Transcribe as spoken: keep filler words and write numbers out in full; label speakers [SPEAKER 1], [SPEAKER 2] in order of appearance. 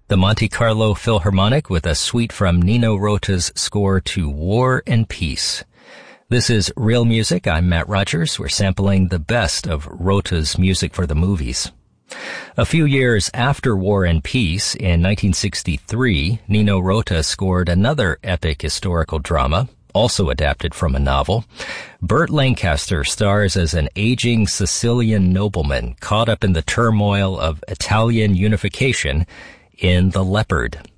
[SPEAKER 1] the Monte Carlo Philharmonic with a suite from Nino Rota's score to War and Peace. This is Real Music. I'm Matt Rogers. We're sampling the best of Rota's music for the movies. A few years after War and Peace, in nineteen sixty-three, Nino Rota scored another epic historical drama, also adapted from a novel. Burt Lancaster stars as an aging Sicilian nobleman caught up in the turmoil of Italian unification in The Leopard.